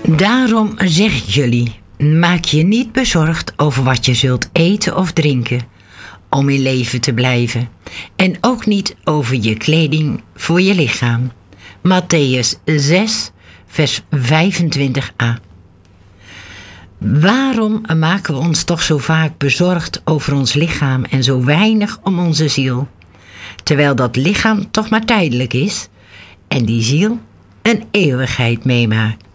Daarom zeg ik jullie, maak je niet bezorgd over wat je zult eten of drinken, om in leven te blijven. En ook niet over je kleding voor je lichaam. Mattheüs 6, vers 25a. Waarom maken we ons toch zo vaak bezorgd over ons lichaam en zo weinig om onze ziel? Terwijl dat lichaam toch maar tijdelijk is en die ziel een eeuwigheid meemaakt.